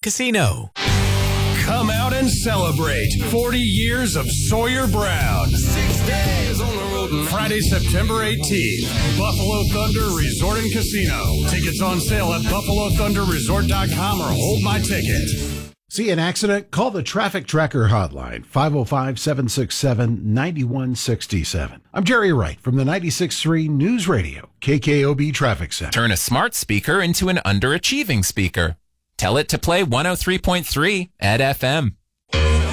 Casino. Come out and celebrate 40 years of Sawyer Brown. 6 days on the road. Friday, September 18th. Buffalo Thunder Resort and Casino. Tickets on sale at buffalothunderresort.com or hold my ticket. See an accident? Call the Traffic Tracker hotline, 505-767-9167. I'm Jerry Wright from the 96.3 News Radio, KKOB Traffic Center. Turn a smart speaker into an underachieving speaker. Tell it to play 103.3 at FM.